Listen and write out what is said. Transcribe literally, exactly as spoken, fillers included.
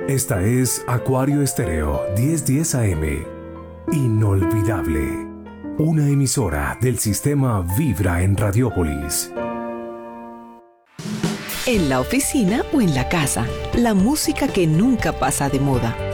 Esta es Acuario Estéreo diez diez A M. Inolvidable. Una emisora del sistema Vibra en Radiópolis. En la oficina o en la casa, la música que nunca pasa de moda.